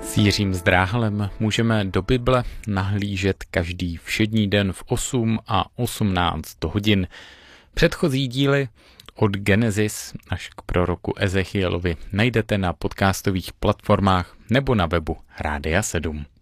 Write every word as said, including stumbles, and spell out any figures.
S Jiřím Zdráhalem můžeme do Bible nahlížet každý všední den v osm a osmnáct hodin. Předchozí díly od Genesis až k proroku Ezechielovi najdete na podcastových platformách nebo na webu Rádia sedm.